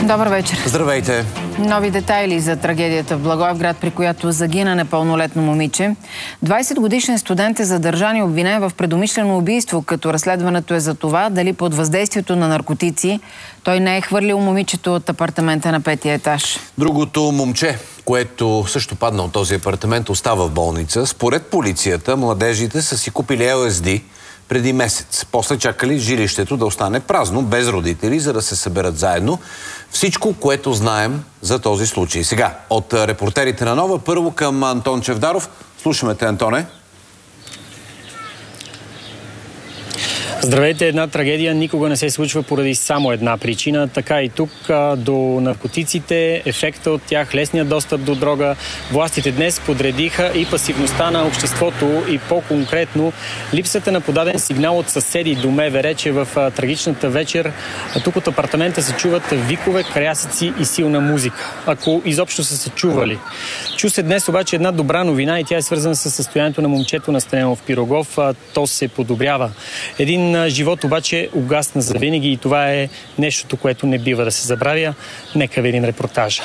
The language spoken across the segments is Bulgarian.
Добър вечер. Здравейте. Нови детайли за трагедията в Благоевград, при която загина непълнолетно момиче. 20-годишен студент е задържан и обвинен в предумишлено убийство, като разследването е за това дали под въздействието на наркотици той не е хвърлил момичето от апартамента на 5-я етаж. Другото момче, което също падна от този апартамент, остава в болница. Според полицията, младежите са си купили LSD преди месец. После чакали жилището да остане празно, без родители, за да се съберат заедно. Всичко, което знаем за този случай. Сега, от репортерите на Нова, първо към Антон Чавдаров. Слушаме те, Антоне. Здравейте, една трагедия никога не се случва поради само една причина. Така и тук до наркотиците, ефекта от тях, лесния достъп до дрога. Властите днес подредиха и пасивността на обществото и по-конкретно липсата на подаден сигнал от съседи до МВР, че в трагичната вечер тук от апартамента се чуват викове, крясъци и силна музика. Ако изобщо са се чували. Чу се днес обаче една добра новина и тя е свързана с състоянието на момчето, настанено в Пирогов. То се подобрява. Един живот обаче угасна завинаги и това е нещото, което не бива да се забравя. Нека видим репортажа.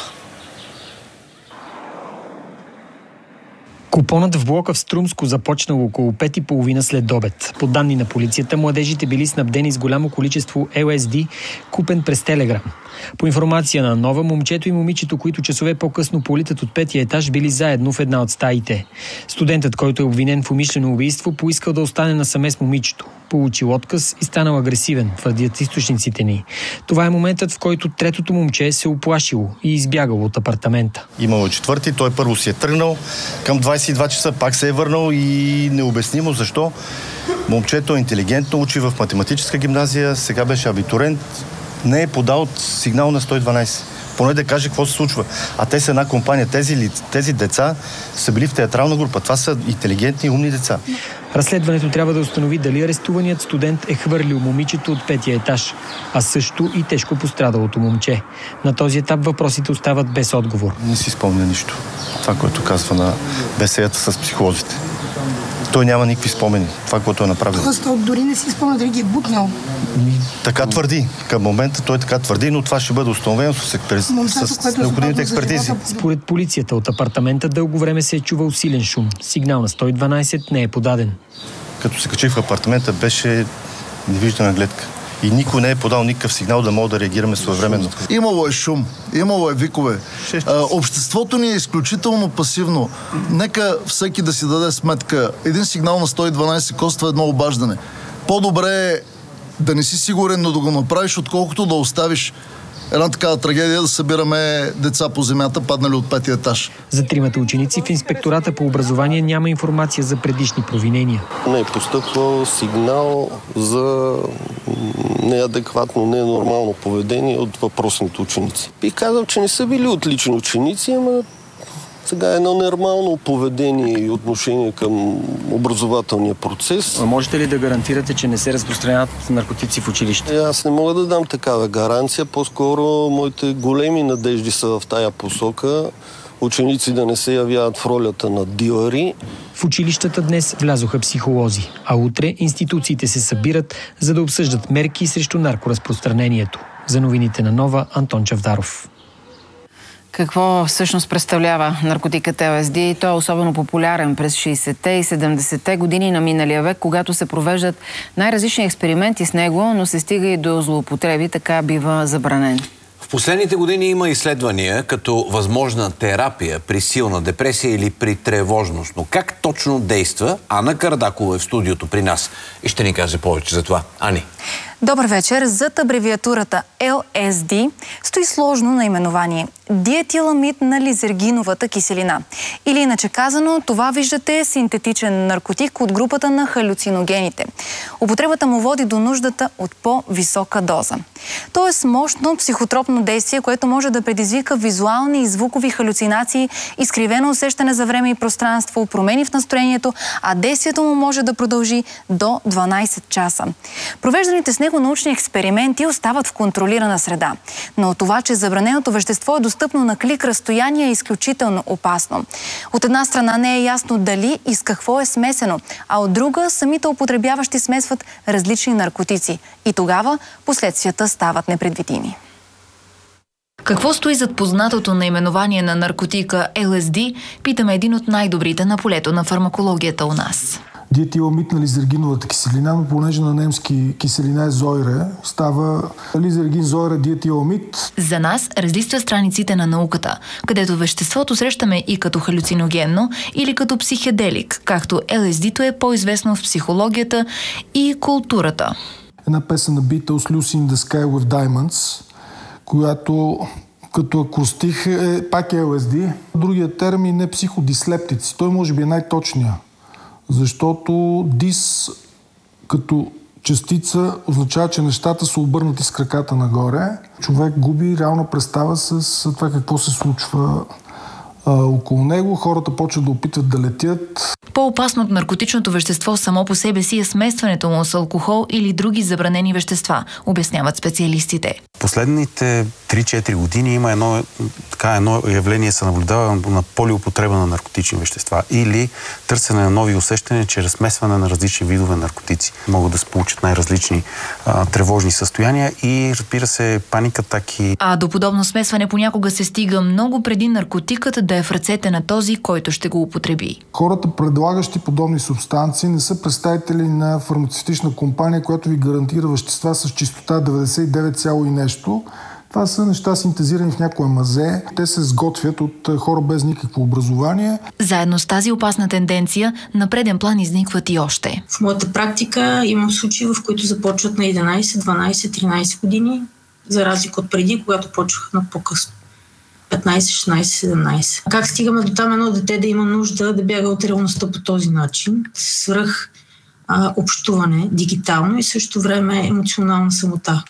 Купонът в блока в Струмско започнал около 5:30 след обед. По данни на полицията, младежите били снабдени с голямо количество LSD, купен през Телеграм. По информация на Нова, момчето и момичето, които часове по-късно политат от 5-я етаж, били заедно в една от стаите. Студентът, който е обвинен в умишлено убийство, поискал да остане насаме с момичето. Получил отказ и станал агресивен, твърдят източниците ни. Това е моментът, в който третото момче се уплашило и избягало от апартамента. Имало четвърти, той първо си е тръгнал, към 22 часа пак се е върнал и необяснимо защо. Момчето е интелигентно, учи в математическа гимназия, сега беше абитурент, не е подал сигнал на 112. Поне да каже какво се случва. А те са една компания. Тези деца са били в театрална група. Това са интелигентни и умни деца. Разследването трябва да установи дали арестуваният студент е хвърлил момичето от 5-я етаж, а също и тежко пострадалото момче. На този етап въпросите остават без отговор. Не си спомня нищо. Това, което казва на беседата с психолозите. Той няма никакви спомени. Това, което е направил. Тоест, дори не си спомня дали ги е бутнал. Така твърди. Към момента той така твърди, но това ще бъде установено с необходимите експертизи. Според полицията от апартамента дълго време се е чувал силен шум. Сигнал на 112 не е подаден. Като се качи в апартамента, беше невиждана гледка. И никой не е подал никакъв сигнал да мога да реагираме своевременно. Имало е шум, имало е викове. Обществото ни е изключително пасивно. Нека всеки да си даде сметка. Един сигнал на 112 коства едно обаждане. По-добре е да не си сигурен, но да го направиш, отколкото да оставиш една такава трагедия да събираме деца по земята, паднали от 5-я етаж. За тримата ученици в инспектората по образование няма информация за предишни провинения. Не е постъпвал сигнал за неадекватно, ненормално поведение от въпросните ученици. Бих казал, че не са били отлични ученици, ама сега едно нормално поведение и отношение към образователния процес. А можете ли да гарантирате, че не се разпространяват наркотици в училище? Аз не мога да дам такава гаранция. По-скоро моите големи надежди са в тая посока. Ученици да не се явяват в ролята на дилъри. В училищата днес влязоха психолози, а утре институциите се събират, за да обсъждат мерки срещу наркоразпространението. За новините на Нова, Антон Чавдаров. Какво всъщност представлява наркотикът LSD? Той е особено популярен през 60-те и 70-те години на миналия век, когато се провеждат най-различни експерименти с него, но се стига и до злоупотреби, така бива забранен. В последните години има изследвания като възможна терапия при силна депресия или при тревожност. Но как точно действа? Ана Кардакова е в студиото при нас и ще ни каже повече за това. Ани. Добър вечер. Зад абревиатурата LSD стои сложно наименование – диетиламид на лизергиновата киселина. Или иначе казано, това виждате синтетичен наркотик от групата на халюциногените. Употребата му води до нуждата от по-висока доза. Тоест мощно психотропно действие, което може да предизвика визуални и звукови халюцинации, изкривено усещане за време и пространство, промени в настроението, а действието му може да продължи до 12 часа. Провежданите с него научни експерименти остават в контролирана среда. Но това, че забраненото вещество е достъпно на клик разстояние, е изключително опасно. От една страна не е ясно дали и с какво е смесено, а от друга самите употребяващи смесват различни наркотици. И тогава последствията стават непредвидими. Какво стои зад познатото наименование на наркотика LSD, питаме един от най-добрите на полето на фармакологията у нас. Диетиламид на лизергиновата киселина, но понеже на немски киселина е зойре, става лизергин зойре диетиламид. За нас разлиства страниците на науката, където веществото срещаме и като халюциногенно или като психеделик, както LSD-то е по-известно в психологията и културата. Една песен на Beatles, Lucy in the Sky with Diamonds, която като акустих пак е LSD. Другият термин е психодислептици. Той може би е най-точният. Защото дис като частица означава, че нещата са обърнати с краката нагоре. Човек губи реална представа с това какво се случва около него. Хората почват да опитват да летят. По-опасно от наркотичното вещество само по себе си е смесването му с алкохол или други забранени вещества, обясняват специалистите. Последните 3-4 години има едно явление, се наблюдава на полиупотреба на наркотични вещества или търсене на нови усещания чрез смесване на различни видове наркотици. Могат да се получат най-различни тревожни състояния и, разбира се, паникатаки. А до подобно смесване понякога се стига много преди наркотикът да е в ръцете на този, който ще го употреби. Хората, предлагащи подобни субстанции, не са представители на фармацевтична компания, която ви гарантира вещества с чистота 99, и нещо. Това са неща синтезирани в някое мазе. Те се сготвят от хора без никакво образование. Заедно с тази опасна тенденция, на преден план изникват и още. В моята практика имам случаи, в които започват на 11, 12, 13 години, за разлика от преди, когато почваха на по-късно. 15, 16, 17. Как стигаме до там едно дете да има нужда да бяга от реалността по този начин? Свръх общуване, дигитално и също време емоционална самота.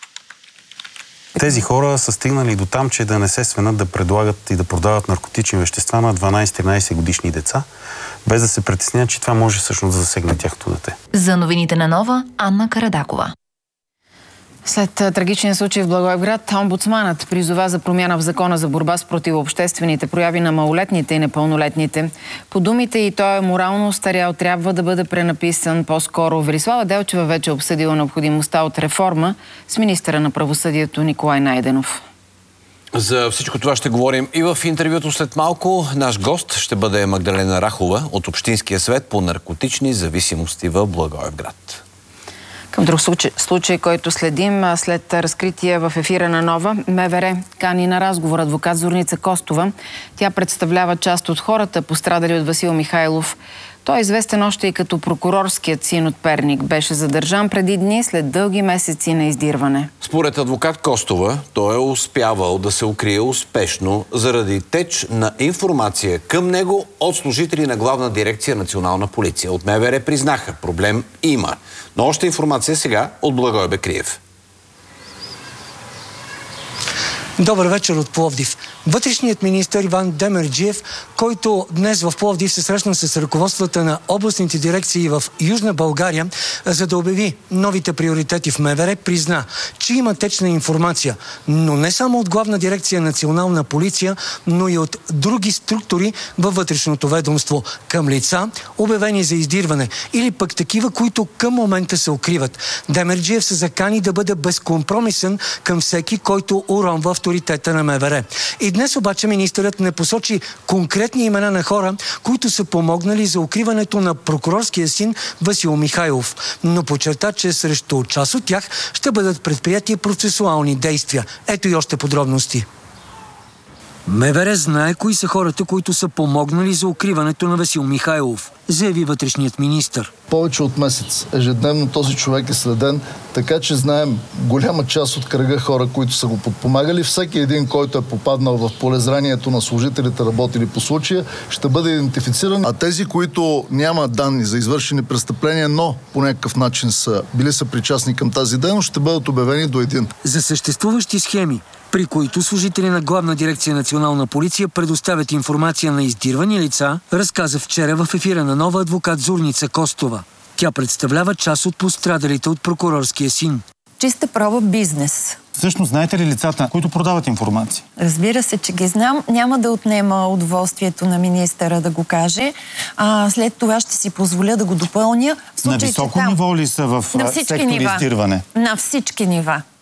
Тези хора са стигнали до там, че да не се свенат да предлагат и да продават наркотични вещества на 12-13 годишни деца, без да се притеснят, че това може всъщност да засегне тяхното дете. За новините на Нова, Анна Карадакова. След трагичен случай в Благоевград, омбудсманът призова за промяна в закона за борба с противообществените прояви на малолетните и непълнолетните. По думите и той е морално устарял, трябва да бъде пренаписан по-скоро. Велислава Делчева вече обсъдила необходимостта от реформа с министъра на правосъдието Николай Найденов. За всичко това ще говорим и в интервюто след малко. Наш гост ще бъде Магдалена Рахова от Общинския съвет по наркотични зависимости в Благоевград. Към друг случай, който следим след разкритие в ефира на Нова, МВР кани на разговор адвокат Зорница Костова. Тя представлява част от хората, пострадали от Васил Михайлов. Той е известен още и като прокурорският син от Перник. Беше задържан преди дни след дълги месеци на издирване. Според адвокат Костова, той е успявал да се укрие успешно заради теч на информация към него от служители на Главна дирекция Национална полиция. От МВР признаха, проблем има. Но още информация сега от Благой Бекриев. Добър вечер от Пловдив. Вътрешният министър Иван Демерджиев, който днес в Пловдив се срещна с ръководствата на областните дирекции в Южна България, за да обяви новите приоритети в МВР, призна, че има течна информация, но не само от Главна дирекция Национална полиция, но и от други структури във вътрешното ведомство към лица, обявени за издирване, или пък такива, които към момента се укриват. Демерджиев се закани да бъде безкомпромисен към всеки, който уронва авторитета на МВР. И днес обаче министърът не посочи конкретни имена на хора, които са помогнали за укриването на прокурорския син Васил Михайлов, но подчерта, че срещу част от тях ще бъдат предприяти процесуални действия. Ето и още подробности. МВР знае кои са хората, които са помогнали за укриването на Васил Михайлов, заяви вътрешният министър. Повече от месец ежедневно този човек е следен, така че знаем голяма част от кръга хора, които са го подпомагали. Всеки един, който е попаднал в полезранието на служителите, работили по случая, ще бъде идентифициран. А тези, които нямат данни за извършени престъпления, но по някакъв начин били са причастни към тази дейност, ще бъдат обявени до един. За съществуващи схеми, при които служители на Главна дирекция Национална полиция предоставят информация на издирвани лица, разказа вчера в ефира на Нова адвокат Зорница Костова. Тя представлява част от пострадалите от прокурорския син. Чиста проба бизнес. Всъщност знаете ли лицата, които продават информация? Разбира се, че ги знам. Няма да отнема удоволствието на министъра да го каже. След това ще си позволя да го допълня. На високо ниво ли са в сектор издирване? На всички нива.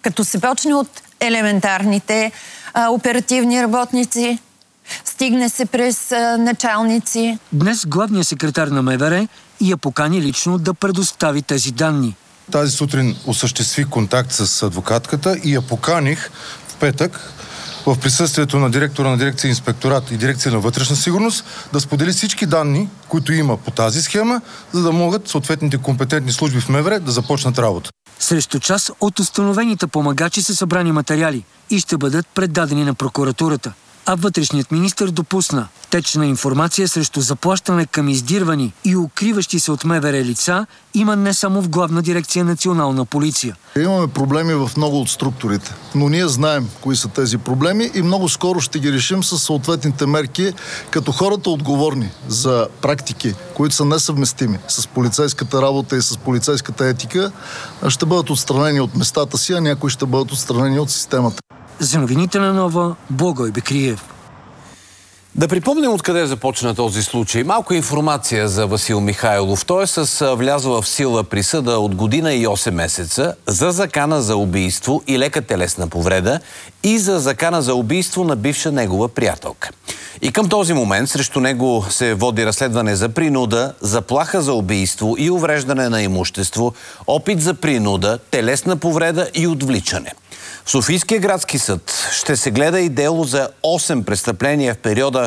Като се почне от елементарните оперативни работници, стигне се през началници. Днес главният секретар на МВР я покани лично да предостави тези данни. Тази сутрин осъществих контакт с адвокатката и я поканих в петък в присъствието на директора на дирекция Инспекторат и дирекция на вътрешна сигурност да сподели всички данни, които има по тази схема, за да могат съответните компетентни служби в МВР да започнат работа. Срещу част от установените помагачи са събрани материали и ще бъдат предадени на прокуратурата. А вътрешният министър допусна течна информация срещу заплащане към издирвани и укриващи се от МВР лица има не само в Главна дирекция Национална полиция. Имаме проблеми в много от структурите, но ние знаем кои са тези проблеми и много скоро ще ги решим с съответните мерки, като хората отговорни за практики, които са несъвместими с полицейската работа и с полицейската етика, ще бъдат отстранени от местата си, а някои ще бъдат отстранени от системата. За новините на Нова, Благой Бекриев. Да припомним откъде започна този случай. Малко информация за Васил Михайлов. Той е с влязла в сила присъда от година и 8 месеца за закана за убийство и лека телесна повреда и за закана за убийство на бивша негова приятелка. И към този момент срещу него се води разследване за принуда, заплаха за убийство и увреждане на имущество, опит за принуда, телесна повреда и отвличане. В Софийския градски съд ще се гледа и дело за 8 престъпления в периода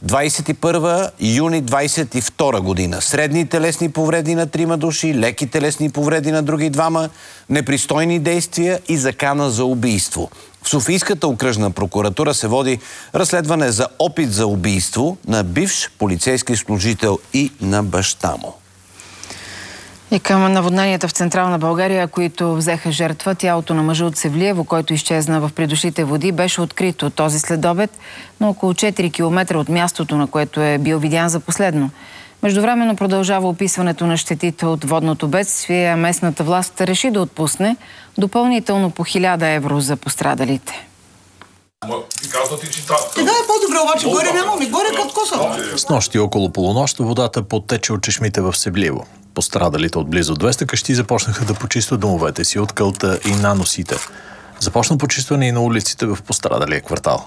21 юни 22 година. Средни телесни повреди на 3 души, леки телесни повреди на други 2, непристойни действия и закана за убийство. В Софийската окръжна прокуратура се води разследване за опит за убийство на бивш полицейски служител и на баща му. И към наводненията в Централна България, които взеха жертва, тялото на мъжа от Севлиево, който изчезна в придошлите води, беше открито този следобед на около 4 км от мястото, на което е бил видян за последно. Междувременно продължава описването на щетите от водното бедствие, а местната власт реши да отпусне допълнително по 1000 евро за пострадалите. Тега е по-добре, обаче горе няма, горе като коса. С нощи около полунощ водата подтече от чешмите в Севлиево. Пострадалите от близо 200 къщи започнаха да почистват домовете си от кълта и наносите. Започна почистване и на улиците в пострадалия квартал.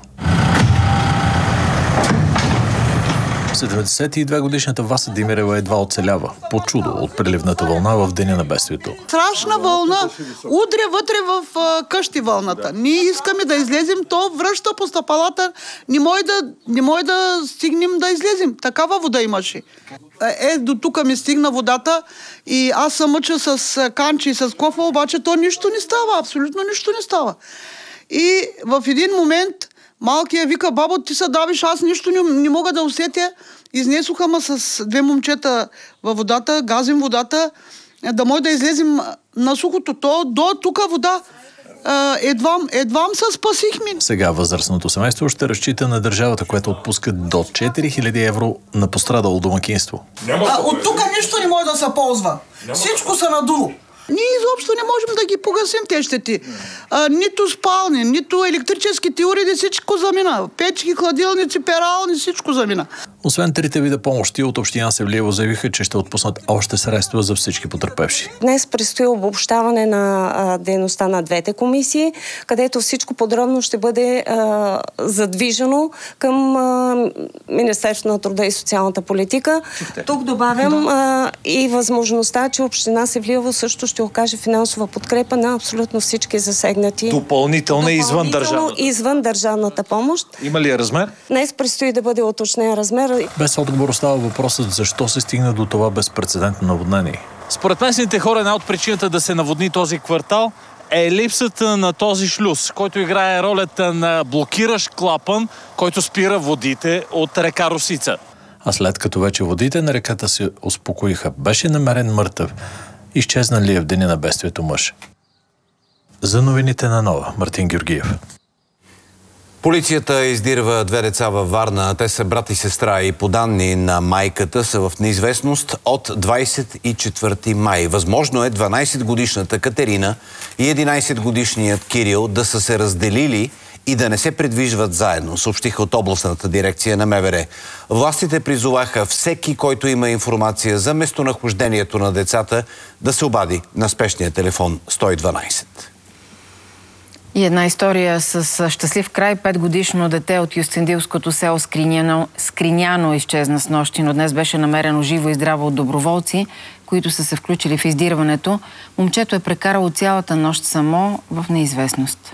72-годишната Васа Димирева едва оцелява. По чудо от преливната вълна в деня на бедствието. Страшна вълна. Удря вътре в къщи вълната. Ние искаме да излезем, то връща по стъпалата. Не може да стигнем да излезем. Такава вода имаше. До тук ми стигна водата и аз се мъча с канчи и с кофа, обаче то нищо не става. Абсолютно нищо не става. И в един момент малкият вика: бабо, ти се давиш, аз нищо не мога да усетя. Изнесоха ме с 2 момчета във водата, газим водата, да може да излезем на сухото. То до тук вода. Едвам се спасихме. Сега възрастното семейство ще разчита на държавата, която отпуска до 4000 евро на пострадало домакинство. От тук нищо не може да се ползва. Всичко се надуло. Ние изобщо не можем да ги погасим тези щети. Нито спални, нито електрическите уреди, всичко замина. Печки, хладилници, перални, всичко замина. Освен 3 вида помощи, от община Севлиево заявиха, че ще отпуснат още средства за всички потърпевши. Днес предстои обобщаване на дейността на двете комисии, където всичко подробно ще бъде задвижено към Министерството на труда и социалната политика. Тук добавям и възможността, че община Севлиево също ще окаже финансова подкрепа на абсолютно всички засегнати. Допълнително извън държавната помощ. Има ли размер? Днес предстои да бъде уточнен размер. Без отговор остава въпросът защо се стигна до това безпрецедентно наводнение. Според местните хора една от причината да се наводни този квартал е липсата на този шлюз, който играе ролята на блокиращ клапан, който спира водите от река Росица. А след като вече водите на реката се успокоиха, беше намерен мъртъв. Изчезнал ли е в деня на бедствието мъж? За новините на Нова, Мартин Георгиев. Полицията издирва 2 деца във Варна. Те са брат и сестра и по данни на майката са в неизвестност от 24 май. Възможно е 12-годишната Катерина и 11-годишният Кирил да са се разделили и да не се придвижват заедно, съобщиха от областната дирекция на МВР. Властите призоваха всеки, който има информация за местонахождението на децата, да се обади на спешния телефон 112. И една история с щастлив край. 5-годишно дете от Юстендилското село Скриняно изчезна с нощи, но днес беше намерено живо и здраво от доброволци, които са се включили в издирването. Момчето е прекарало цялата нощ само в неизвестност.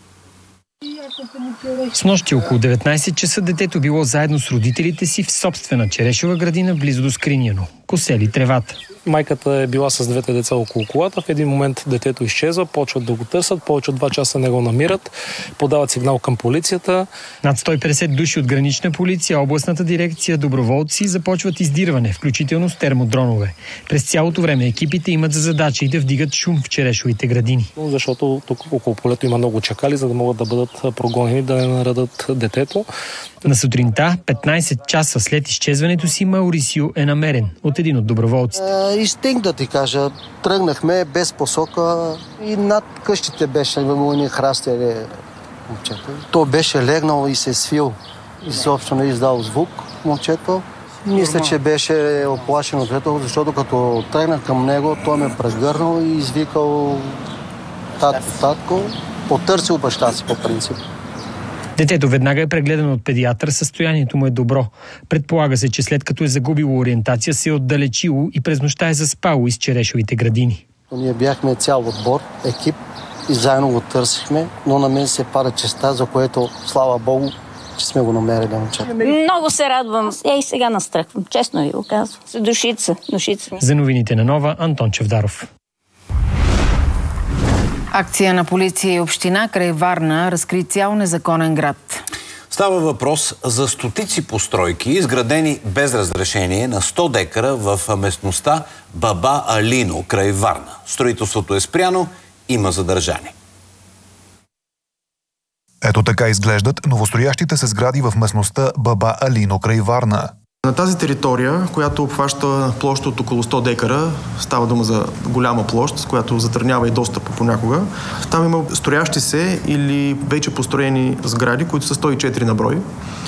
С нощи около 19 часа детето било заедно с родителите си в собствена черешова градина близо до Скриняно. Косели тревата. Майката е била с двете деца около колата. В един момент детето изчезва, почват да го търсят, повече от 2 часа не го намират, подават сигнал към полицията. Над 150 души от гранична полиция, областната дирекция, доброволци започват издирване, включително с термодронове. През цялото време екипите имат за задача и да вдигат шум в черешовите градини. Защото тук около полето има много чакали, за да могат да бъдат прогонени, да не наредат детето. На сутринта, 15 часа след изчезването си, Маурисио е намерен от един от доброволците. Инстинкт да ти кажа, тръгнахме без посока и над къщите беше имало едни храстери момчето. Той беше легнал и се свил. Изобщо не издал звук момчето. Мисля, че беше оплашен от детето, защото като тръгнах към него, той ме прегърнал и извикал татко. Потърсил баща си по принцип. Детето веднага е прегледано от педиатър, състоянието му е добро. Предполага се, че след като е загубило ориентация, се е отдалечило и през нощта е заспало из черешовите градини. Ние бяхме цял отбор, екип и заедно го търсихме, но на мен се пада честа, за което, слава Богу, че сме го намерили момчето. Много се радвам. И сега настръхвам, честно ви го казвам. Душица. За новините на Нова, Антон Чавдаров. Акция на полиция и община край Варна разкри цял незаконен град. Става въпрос за стотици постройки, изградени без разрешение на 100 декара в местността Баба Алино край Варна. Строителството е спряно, има задържани. Ето така изглеждат новостроящите се сгради в местността Баба Алино край Варна. На тази територия, която обхваща площ от около 100 декара, става дума за голяма площ, с която затруднява и достъп понякога, там има строящи се или вече построени сгради, които са 104 на брой.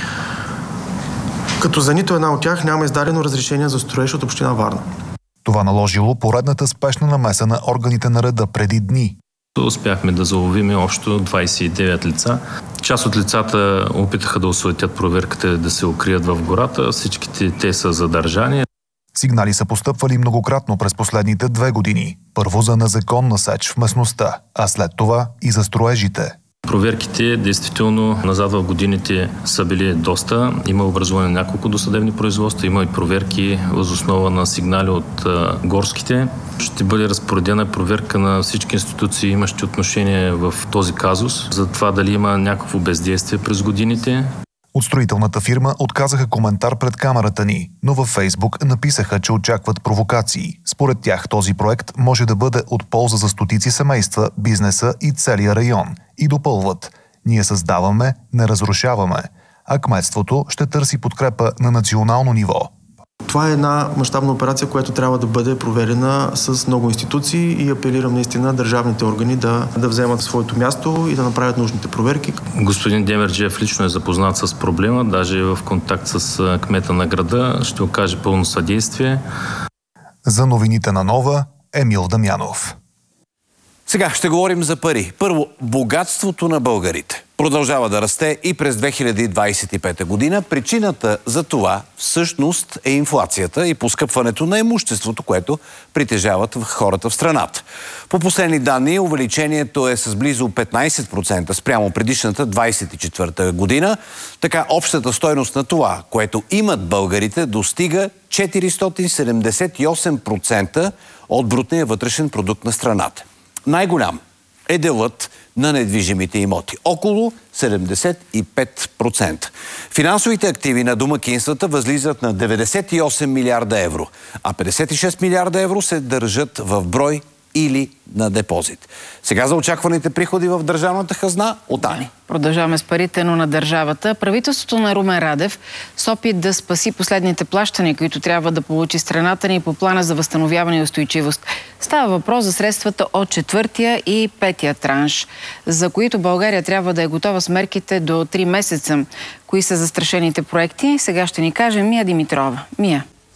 Като за нито една от тях няма издадено разрешение за строеж от община Варна. Това наложило поредната спешна намеса на органите на реда преди дни. Успяхме да заловим общо 29 лица. Част от лицата опитаха да осуетят проверката, да се укрият в гората. Всичките те са задържани. Сигнали са постъпвали многократно през последните 2 години. Първо за незаконна сеч в местността, а след това и за строежите. Проверките, действително, назад в годините са били доста. Има образуване на няколко досъдебни производства, има и проверки въз основа на сигнали от горските. Ще бъде разпоредена проверка на всички институции, имащи отношение в този казус, за това дали има някакво бездействие през годините. От строителната фирма отказаха коментар пред камерата ни, но във Фейсбук написаха, че очакват провокации. Според тях този проект може да бъде от полза за стотици семейства, бизнеса и целия район. И допълват: ние създаваме, не разрушаваме, а кметството ще търси подкрепа на национално ниво. Това е една мащабна операция, която трябва да бъде проверена с много институции и апелирам наистина държавните органи да вземат своето място и да направят нужните проверки. Господин Демерджиев лично е запознат с проблема, даже е в контакт с кмета на града, ще окаже пълно съдействие. За новините на Нова, Емил Дамянов. Сега ще говорим за пари. Първо, богатството на българите продължава да расте и през 2025 година. Причината за това всъщност е инфлацията и поскъпването на имуществото, което притежават хората в страната. По последни данни, увеличението е с близо 15% спрямо предишната 24 година. Така, общата стойност на това, което имат българите, достига 478% от брутния вътрешен продукт на страната. Най-голям е делът на недвижимите имоти – около 75%. Финансовите активи на домакинствата възлизат на 98 милиарда евро, а 56 милиарда евро се държат в брой или на депозит. Сега за очакваните приходи в държавната хазна от Ани. Продължаваме с парите, но на държавата. Правителството на Румен Радев с опит да спаси последните плащания, които трябва да получи страната ни по плана за възстановяване и устойчивост. Става въпрос за средствата от 4-тия и 5-тия транш, за които България трябва да е готова с мерките до 3 месеца. Кои са застрашените проекти? Сега ще ни каже Мия Димитрова. Мия.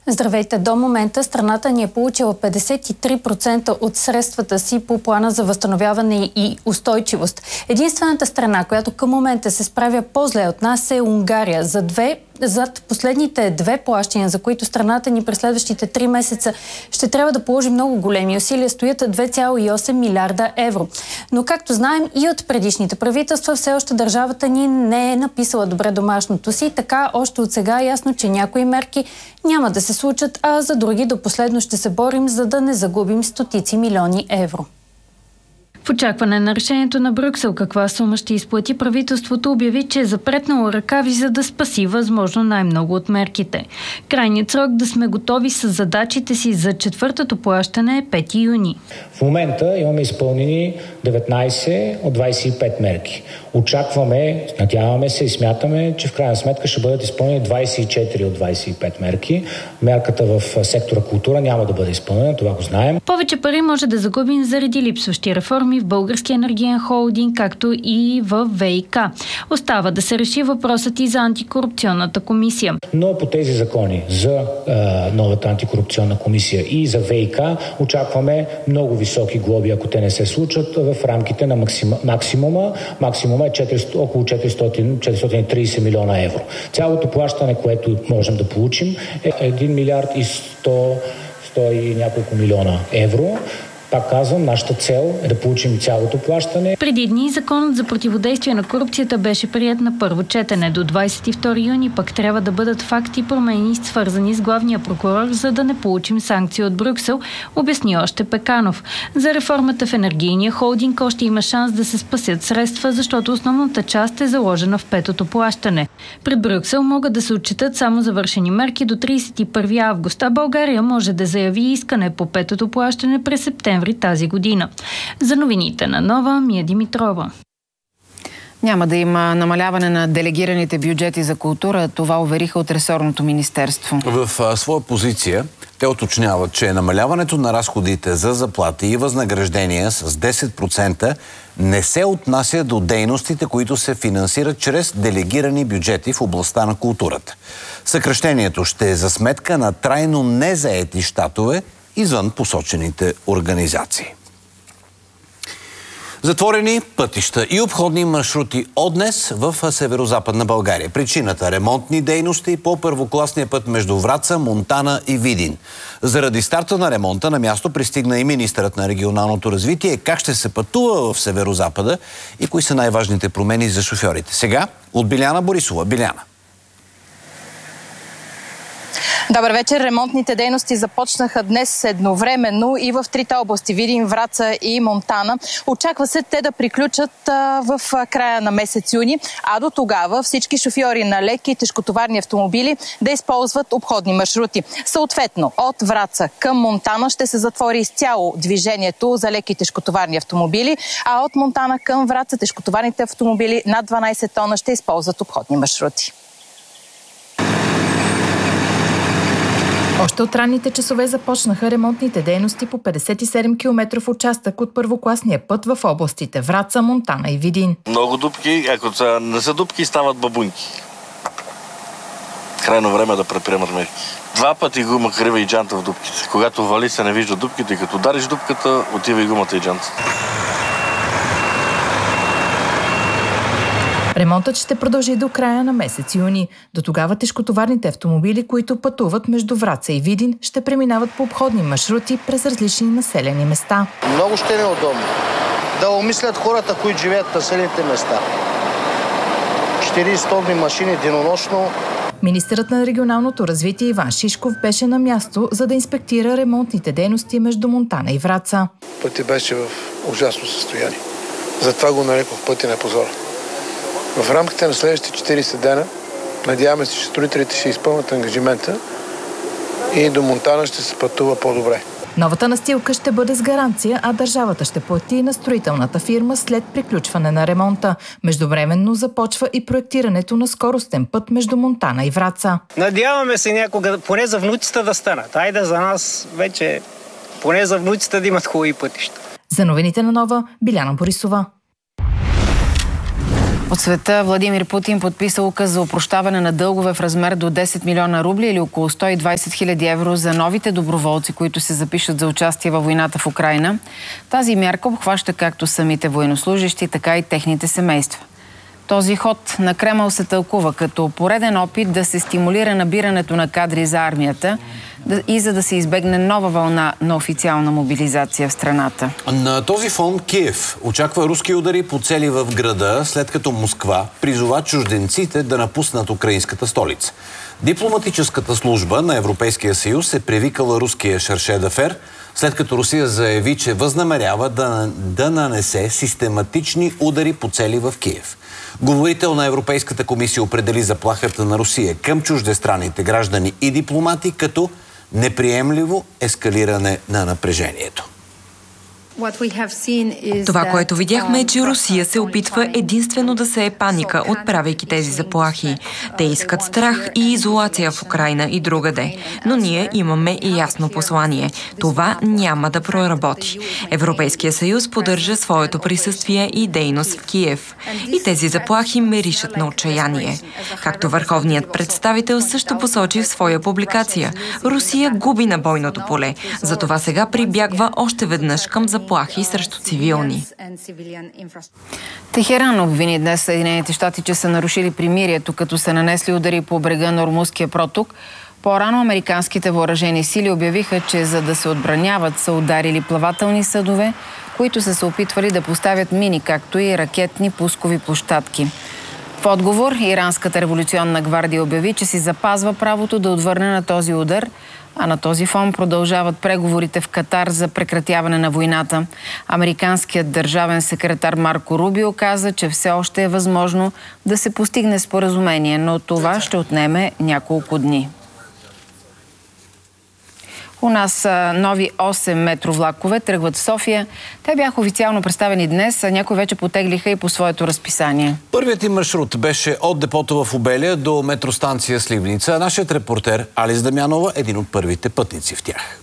Здравейте! До момента страната ни е получила 53% от средствата си по плана за възстановяване и устойчивост. Единствената страна, която към момента се справя по-зле от нас е Унгария. Зад последните две плащания, за които страната ни през следващите 3 месеца ще трябва да положи много големи усилия, стоят 2,8 милиарда евро. Но както знаем и от предишните правителства, все още държавата ни не е написала добре домашното си. Така още от сега е ясно, че някои мерки няма да се случат, а за други до последно ще се борим, за да не загубим стотици милиони евро. В очакване на решението на Брюксел каква сума ще изплати, правителството обяви, че е запретнало ръкави, за да спаси възможно най-много от мерките. Крайният срок да сме готови с задачите си за четвъртото плащане е 5 юни. В момента имаме изпълнени 19 от 25 мерки. Очакваме, надяваме се и смятаме, че в крайна сметка ще бъдат изпълнени 24 от 25 мерки. Мярката в сектора култура няма да бъде изпълнена, това го знаем. Повече пари може да загубим заради липсващи реформи в Българския енергиен холдинг, както и в ВИК. Остава да се реши въпросът и за антикорупционната комисия. Но по тези закони за новата антикорупционна комисия и за ВИК очакваме много високи глоби, ако те не се случат, в рамките на максимума. Максимума е около 430 милиона евро. Цялото плащане, което можем да получим, е 1 милиард и 100 и няколко милиона евро. Пак казвам, нашата цел е да получим цялото плащане. Преди дни законът за противодействие на корупцията беше приет на първо четене. До 22 юни пък трябва да бъдат факти промени, свързани с главния прокурор, за да не получим санкции от Брюксел, обясни още Пеканов. За реформата в енергийния холдинг още има шанс да се спасят средства, защото основната част е заложена в петото плащане. Пред Брюксел могат да се отчитат само завършени мерки до 31 август, а България може да заяви искане по петото плащане през септември тази година. За новините на Нова, Мия Димитрова. Няма да има намаляване на делегираните бюджети за култура. Това увериха от ресорното министерство. В своя позиция те уточняват, че намаляването на разходите за заплати и възнаграждения с 10% не се отнася до дейностите, които се финансират чрез делегирани бюджети в областта на културата. Съкращението ще е за сметка на трайно незаети щатове извън посочените организации. Затворени пътища и обходни маршрути от днес в северо-западна България. Причината – ремонтни дейности по първокласния път между Враца, Монтана и Видин. Заради старта на ремонта на място пристигна и министърът на регионалното развитие. Как ще се пътува в северо-запада и кои са най-важните промени за шофьорите? Сега от Биляна Борисова. Биляна. Добър вечер. Ремонтните дейности започнаха днес едновременно и в трите области – Видин, Враца и Монтана. Очаква се те да приключат в края на месец юни, а до тогава всички шофьори на леки и тежкотоварни автомобили да използват обходни маршрути. Съответно, от Враца към Монтана ще се затвори изцяло движението за леки и тежкотоварни автомобили, а от Монтана към Враца тежкотоварните автомобили над 12 тона ще използват обходни маршрути. Още от ранните часове започнаха ремонтните дейности по 57 км участък от първокласния път в областите Враца, Монтана и Видин. Много дупки, ако не са дупки, стават бабунки. Крайно време да предприемат мерки. 2 пъти гума крива и джанта в дупките. Когато вали се не вижда дупките и като удариш дупката, отива и гумата и джанта. Ремонтът ще продължи до края на месец юни. До тогава тежкотоварните автомобили, които пътуват между Враца и Видин, ще преминават по обходни маршрути през различни населени места. Много ще е неудобно. Да умислят хората, които живеят в населените места. 40 тонни машини денонощно. Министърът на регионалното развитие Иван Шишков беше на място, за да инспектира ремонтните дейности между Монтана и Враца. Пътят беше в ужасно състояние. Затова го нарекох пътя на позора. В рамките на следващите 40 дена, надяваме се, че строителите ще изпълнят ангажимента и до Монтана ще се пътува по-добре. Новата настилка ще бъде с гаранция, а държавата ще плати на строителната фирма след приключване на ремонта. Междувременно започва и проектирането на скоростен път между Монтана и Враца. Надяваме се някога, поне за внуците да станат. Айде за нас вече, поне за внуците да имат хубави пътища. За новините на Нова, Биляна Борисова. От света Владимир Путин подписа указ за опрощаване на дългове в размер до 10 милиона рубли или около 120 хиляди евро за новите доброволци, които се запишат за участие във войната в Украйна. Тази мярка обхваща както самите военнослужащи, така и техните семейства. Този ход на Кремъл се тълкува като пореден опит да се стимулира набирането на кадри за армията и за да се избегне нова вълна на официална мобилизация в страната. На този фон Киев очаква руски удари по цели в града, след като Москва призова чужденците да напуснат украинската столица. Дипломатическата служба на Европейския съюз е привикала руския шарше дафер, след като Русия заяви, че възнамерява да нанесе систематични удари по цели в Киев. Говорител на Европейската комисия определи заплахата на Русия към чуждестранните граждани и дипломати като неприемливо ескалиране на напрежението. Това, което видяхме, е, че Русия се опитва единствено да сее паника, отправяйки тези заплахи. Те искат страх и изолация в Украйна и другаде. Но ние имаме и ясно послание. Това няма да проработи. Европейския съюз поддържа своето присъствие и дейност в Киев. И тези заплахи миришат на отчаяние. Както върховният представител също посочи в своя публикация, Русия губи на бойното поле. Затова сега прибягва още веднъж към заплахи срещу цивилни. Техеран обвини днес Съединените щати, че са нарушили примирието, като са нанесли удари по брега на Ормузския проток. По-рано американските въоръжени сили обявиха, че за да се отбраняват са ударили плавателни съдове, които са се опитвали да поставят мини, както и ракетни пускови площадки. В отговор, Иранската революционна гвардия обяви, че си запазва правото да отвърне на този удар, а на този фон продължават преговорите в Катар за прекратяване на войната. Американският държавен секретар Марко Рубио каза, че все още е възможно да се постигне споразумение, но това ще отнеме няколко дни. У нас нови 8 метровлакове тръгват в София. Те бяха официално представени днес, а някои вече потеглиха и по своето разписание. Първият им маршрут беше от депото в Обеля до метростанция Сливница. Нашият репортер Алис Дамянова е един от първите пътници в тях.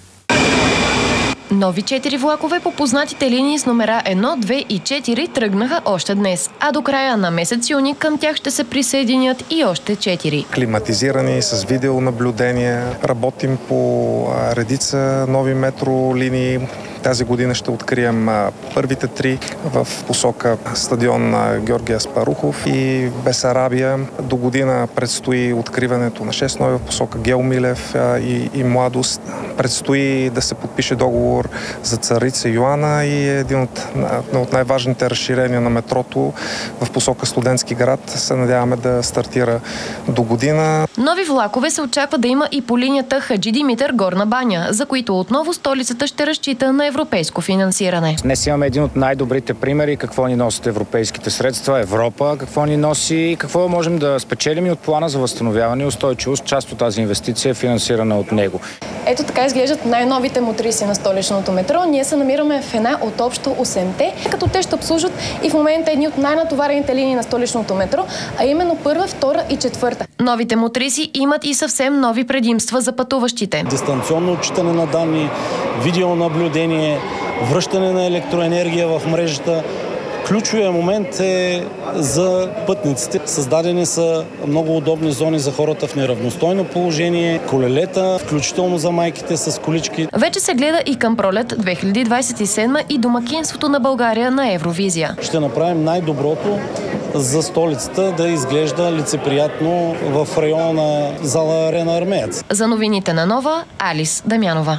Нови 4 влакове по познатите линии с номера 1, 2 и 4 тръгнаха още днес. А до края на месец юни към тях ще се присъединят и още 4. Климатизирани с видеонаблюдение. Работим по редица нови метролинии. Тази година ще открием първите 3 в посока стадион Георги Аспарухов и Бесарабия. До година предстои откриването на 6 нови в посока Геомилев и Младост. Предстои да се подпише договор за Царица Йоана и един от най-важните разширения на метрото в посока Студентски град. Се надяваме да стартира до година. Нови влакове се очаква да има и по линията Хаджи Димитър Горна баня, за които отново столицата ще разчита на европейско финансиране. Днес имаме един от най-добрите примери какво ни носят европейските средства, Европа, какво ни носи и какво можем да спечелим и от плана за възстановяване и устойчивост. Част от тази инвестиция е финансирана от него. Ето така изглеждат най-новите мотриси на столичното метро. Ние се намираме в една от общо 8-те, като те ще обслужват и в момента едни от най-натоварените линии на столичното метро, а именно 1, 2 и 4. Новите мотриси имат и съвсем нови предимства за пътуващите. Дистанционно отчитане на данни, видеонаблюдение, връщане на електроенергия в мрежата. Ключовият момент е за пътниците. Създадени са много удобни зони за хората в неравностойно положение, колелета, включително за майките с колички. Вече се гледа и към пролет 2027 и домакинството на България на Евровизия. Ще направим най-доброто за столицата да изглежда лицеприятно в района на зала Арена Армеец. За новините на Нова, Алис Дамянова.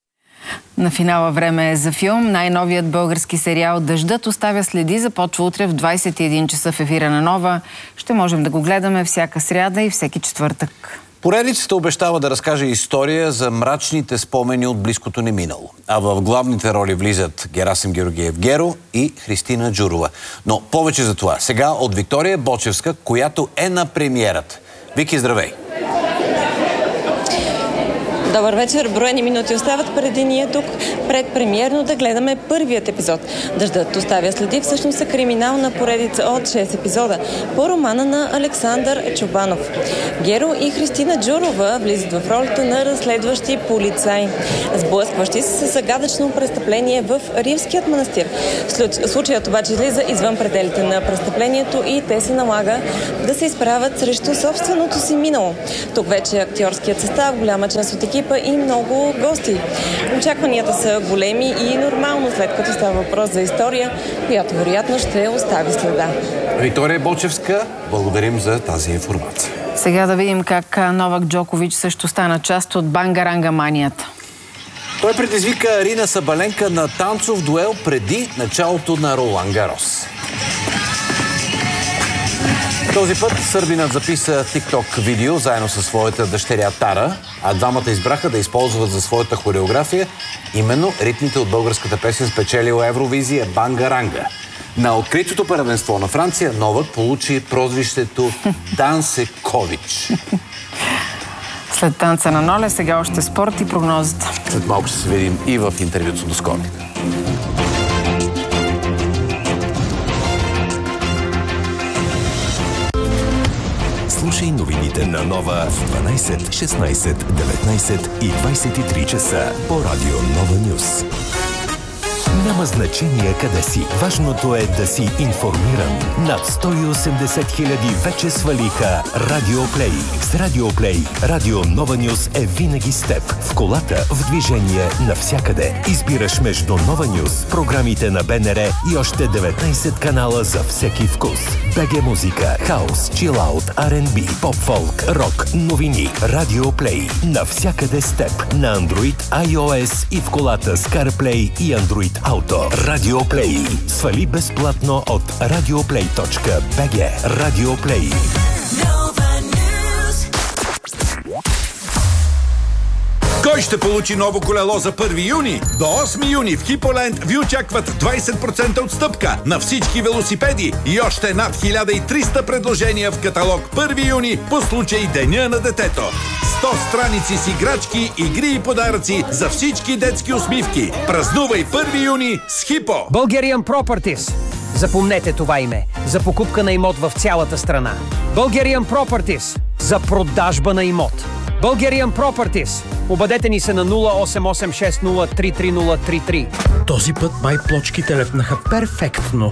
На финала време е за филм. Най-новият български сериал "Дъждът оставя следи" започва утре в 21 часа в ефира на Нова. Ще можем да го гледаме всяка сряда и всеки четвъртък. Поредицата обещава да разкаже история за мрачните спомени от близкото ни минало. А в главните роли влизат Герасим Георгиев Геро и Христина Джурова. Но повече за това сега от Виктория Бочевска, която е на премиерата. Вики, здравей! Добър вечер. Броени минути остават преди ние тук предпремиерно да гледаме първият епизод. Дъждът оставя следи всъщност е криминална поредица от 6 епизода по романа на Александър Чобанов. Геро и Христина Джурова влизат в ролята на разследващи полицаи, сблъскващи се с загадъчно престъпление в Ривският манастир. Случаят обаче излиза извън пределите на престъплението и те се налага да се изправят срещу собственото си минало. Тук вече актьорският състав, голяма част от екипа и много гости. Очакванията са големи и нормално, след като става въпрос за история, която вероятно ще остави следа. Виктория Бочевска, благодарим за тази информация. Сега да видим как Новак Джокович също стана част от бангаранга манията. Той предизвика Арина Сабаленка на танцов дуел преди началото на Ролан Гарос. Този път сърбинът записа TikTok видео заедно със своята дъщеря Тара, а двамата избраха да използват за своята хореография именно ритмите от българската песен, спечелила Евровизия Бангаранга. На откритото първенство на Франция Новак получи прозвището Дансекович. След танца на Ноле, сега още спорт и прогнозата. След малко ще се видим и в интервюто до скоро. Слушай новините на Нова в 12, 16, 19 и 23 часа по Радио Нова Нюс. Няма значение къде си. Важното е да си информиран. Над 180 хиляди вече свалиха Радиоплей. С Радиоплей Радио Нова Нюс е винаги с теб. В колата, в движение, навсякъде. Избираш между Нова Нюс, програмите на БНР и още 19 канала за всеки вкус. БГ музика, хаус, чилаут, R&B, поп-фолк, рок, новини. Радиоплей. Навсякъде с теб. На Android, iOS и в колата с CarPlay и Android Auto. Радиоплей. Свали безплатно от radioplay.bg. Радиоплей. Кой ще получи ново колело за 1 юни? До 8 юни в Хиполенд ви очакват 20% отстъпка на всички велосипеди и още над 1300 предложения в каталог 1 юни по случай Деня на детето. 100 страници с играчки, игри и подаръци за всички детски усмивки. Празнувай 1 юни с Хипо! Bulgarian Properties. Запомнете това име. За покупка на имот в цялата страна. Bulgarian Properties. За продажба на имот. Bulgarian Properties. Обадете ни се на 0886033033. Този път май плочките лепнаха перфектно.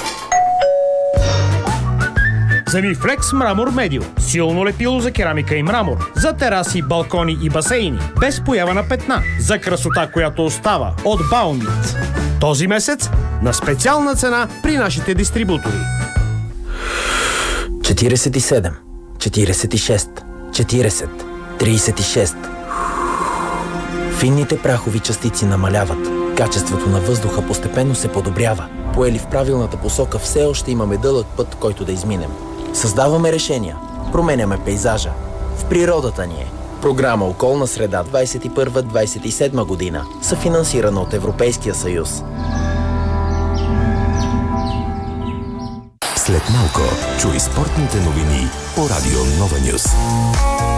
Замифлекс Мрамор Медио. Силно лепило за керамика и мрамор. За тераси, балкони и басейни. Без поява на петна. За красота, която остава. От Баунит. Този месец на специална цена при нашите дистрибутори. 47, 46, 40, 36. Финните прахови частици намаляват. Качеството на въздуха постепенно се подобрява. Поели в правилната посока, все още имаме дълъг път, който да изминем. Създаваме решения. Променяме пейзажа. В природата ни е. Програма Околна среда 21-27 година. Съфинансирана от Европейския съюз. След малко чуй спортните новини по Радио Нова Нюс.